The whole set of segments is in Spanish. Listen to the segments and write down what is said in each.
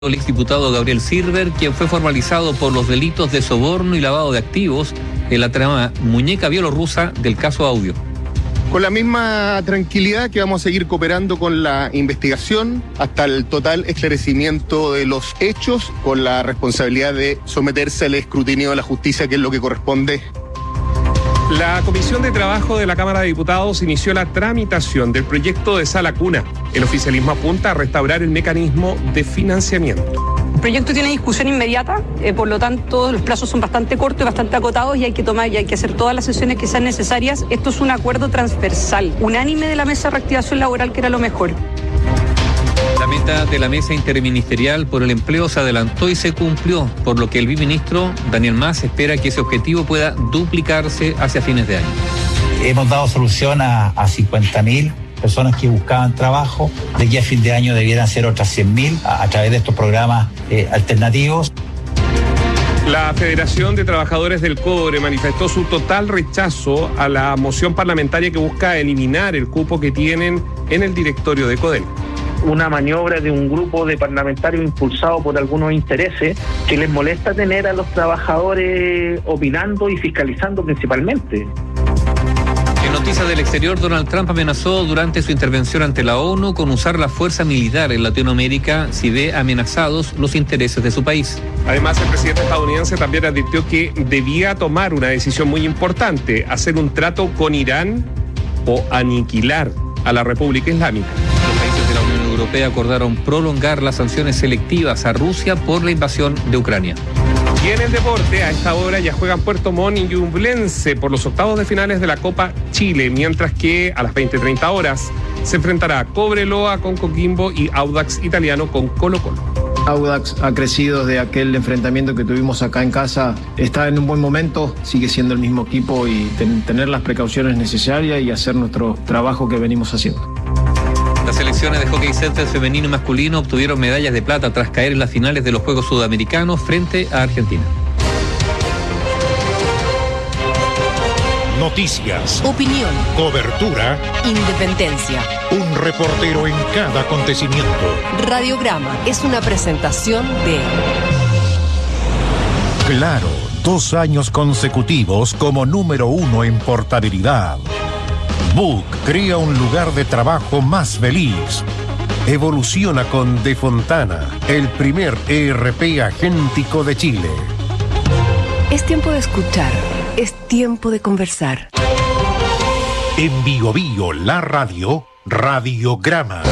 El exdiputado Gabriel Silver, quien fue formalizado por los delitos de soborno y lavado de activos en la trama muñeca bielorrusa del caso Audio. Con la misma tranquilidad que vamos a seguir cooperando con la investigación hasta el total esclarecimiento de los hechos, con la responsabilidad de someterse al escrutinio de la justicia, que es lo que corresponde. La Comisión de Trabajo de la Cámara de Diputados inició la tramitación del proyecto de Sala Cuna. El oficialismo apunta a restaurar el mecanismo de financiamiento. El proyecto tiene discusión inmediata, por lo tanto los plazos son bastante cortos y bastante acotados y hay que hacer todas las sesiones que sean necesarias. Esto es un acuerdo transversal, unánime de la Mesa de Reactivación Laboral, que era lo mejor. La meta de la Mesa Interministerial por el Empleo se adelantó y se cumplió, por lo que el viceministro Daniel Mas espera que ese objetivo pueda duplicarse hacia fines de año. Hemos dado solución a 50.000 personas que buscaban trabajo. De aquí a fin de año debieran ser otras 100.000 a través de estos programas alternativos. La Federación de Trabajadores del Cobre manifestó su total rechazo a la moción parlamentaria que busca eliminar el cupo que tienen en el directorio de Codel. Una maniobra de un grupo de parlamentarios impulsado por algunos intereses que les molesta tener a los trabajadores opinando y fiscalizando principalmente. En noticias del exterior, Donald Trump amenazó durante su intervención ante la ONU con usar la fuerza militar en Latinoamérica si ve amenazados los intereses de su país. Además, el presidente estadounidense también advirtió que debía tomar una decisión muy importante: hacer un trato con Irán o aniquilar a la República Islámica. Los países de la Unión Europea acordaron prolongar las sanciones selectivas a Rusia por la invasión de Ucrania. Y en el deporte, a esta hora ya juegan Puerto Montt y Ñublense por los octavos de finales de la Copa Chile, mientras que a las 20:30 horas se enfrentará Cobreloa con Coquimbo y Audax Italiano con Colo-Colo. Audax ha crecido desde aquel enfrentamiento que tuvimos acá en casa, está en un buen momento, sigue siendo el mismo equipo y tener las precauciones necesarias y hacer nuestro trabajo que venimos haciendo. Las selecciones de hockey center femenino y masculino obtuvieron medallas de plata tras caer en las finales de los Juegos Sudamericanos frente a Argentina. Noticias, opinión, cobertura, independencia. Un reportero en cada acontecimiento. Radiograma es una presentación de Claro, 2 años consecutivos como número 1 en portabilidad. Book crea un lugar de trabajo más feliz. Evoluciona con De Fontana, el primer ERP agéntico de Chile. Es tiempo de escuchar, es tiempo de conversar. En Bio Bio, la radio, Radiograma.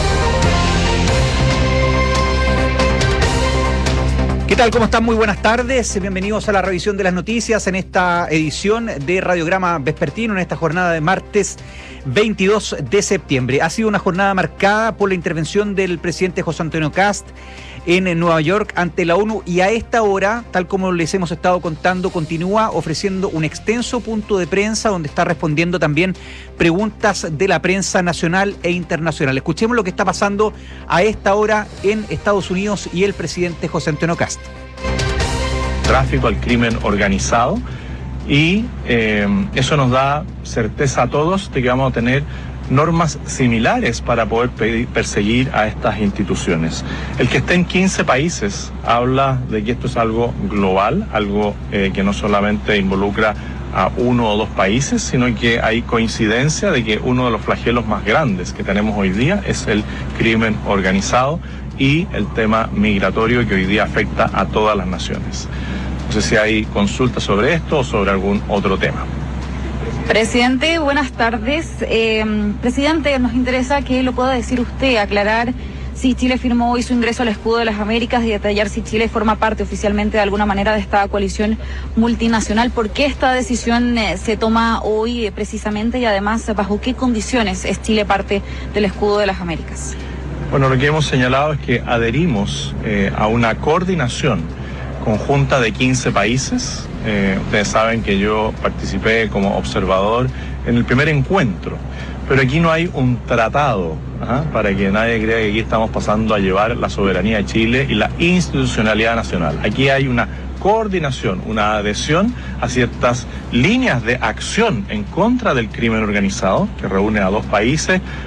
¿Qué tal? ¿Cómo están? Muy buenas tardes. Bienvenidos a la revisión de las noticias en esta edición de Radiograma Vespertino, en esta jornada de martes 22 de septiembre. Ha sido una jornada marcada por la intervención del presidente José Antonio Kast en Nueva York ante la ONU, y a esta hora, tal como les hemos estado contando, continúa ofreciendo un extenso punto de prensa donde está respondiendo también preguntas de la prensa nacional e internacional. Escuchemos lo que está pasando a esta hora en Estados Unidos y el presidente José Antonio Kast. Tráfico al crimen organizado, y eso nos da certeza a todos de que vamos a tener normas similares para poder perseguir a estas instituciones. El que esté en 15 países habla de que esto es algo global, algo que no solamente involucra a 1 o 2 países, sino que hay coincidencia de que uno de los flagelos más grandes que tenemos hoy día es el crimen organizado y el tema migratorio, que hoy día afecta a todas las naciones. No sé si hay consultas sobre esto o sobre algún otro tema. Presidente, buenas tardes. Presidente, nos interesa que lo pueda decir usted, aclarar si Chile firmó hoy su ingreso al escudo de las Américas y detallar si Chile forma parte oficialmente de alguna manera de esta coalición multinacional. ¿Por qué esta decisión se toma hoy precisamente, y además bajo qué condiciones es Chile parte del escudo de las Américas? Bueno, lo que hemos señalado es que adherimos a una coordinación conjunta de 15 países. Ustedes saben que yo participé como observador en el primer encuentro, pero aquí no hay un tratado, para que nadie crea que aquí estamos pasando a llevar la soberanía de Chile y la institucionalidad nacional. Aquí hay una coordinación, una adhesión a ciertas líneas de acción en contra del crimen organizado, que reúne a 2 países,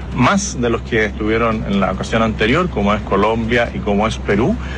más de los que estuvieron en la ocasión anterior, como es Colombia y como es Perú.